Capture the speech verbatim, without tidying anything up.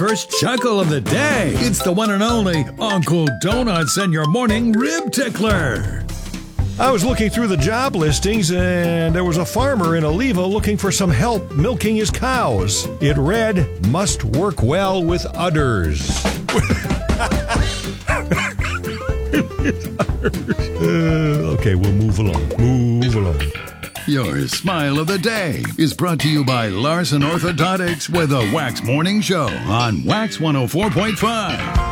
First chuckle of the day. It's the one and only Uncle Donuts and your morning rib tickler. I was looking through the job listings and there was a farmer in Oliva looking for some help milking his cows. It read, must work well with udders. uh, okay, we'll move along. Move along. Your smile of the day is brought to you by Larson Orthodontics with a Wax Morning Show on Wax one oh four point five.